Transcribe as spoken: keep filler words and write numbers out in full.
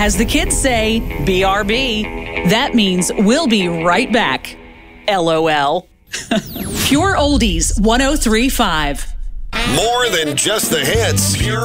As the kids say, B R B. That means we'll be right back. L O L. Pure Oldies one oh three point five. More than just the hits. Pure